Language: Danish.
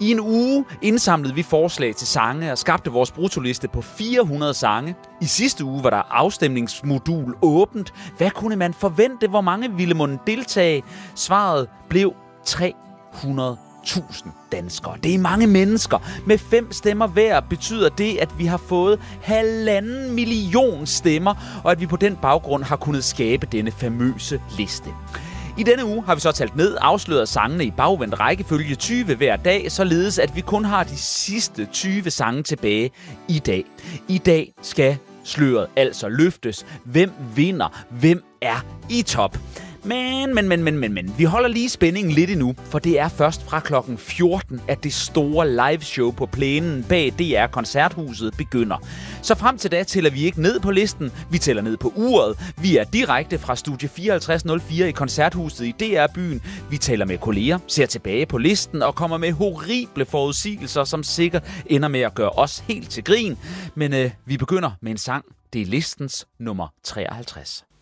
I en uge indsamlede vi forslag til sange og skabte vores bruttoliste på 400 sange. I sidste uge var der afstemningsmodul åbent. Hvad kunne man forvente? Hvor mange ville måtte deltage? Svaret blev 300.000 danskere. Det er mange mennesker. Med 5 stemmer hver betyder det, at vi har fået 1,5 million stemmer, og at vi på den baggrund har kunnet skabe denne famøse liste. I denne uge har vi så talt ned, afsløret sangene i bagvendt rækkefølge 20 hver dag, således at vi kun har de sidste 20 sange tilbage i dag. I dag skal sløret altså løftes. Hvem vinder? Hvem er i top? Men. Vi holder lige spændingen lidt endnu, for det er først fra klokken 14, at det store liveshow på plænen bag DR Koncerthuset begynder. Så frem til da tæller vi ikke ned på listen, vi tæller ned på uret. Vi er direkte fra studie 5404 i Koncerthuset i DR-byen. Vi taler med kolleger, ser tilbage på listen og kommer med horrible forudsigelser, som sikkert ender med at gøre os helt til grin. Men vi begynder med en sang. Det er listens nummer 53.